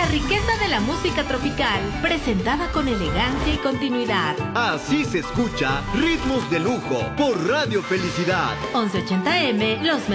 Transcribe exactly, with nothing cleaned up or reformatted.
riqueza de la música tropical, presentada con elegancia y continuidad. Así se escucha Ritmos de Lujo por Radio Felicidad. once ochenta eme, los